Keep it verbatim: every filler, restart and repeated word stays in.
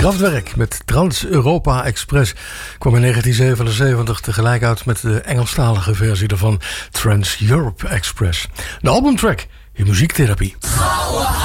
Kraftwerk met Trans-Europa Express kwam in negentien zevenenzeventig tegelijk uit met de Engelstalige versie ervan, Trans-Europe Express. De albumtrack in Muziektherapie.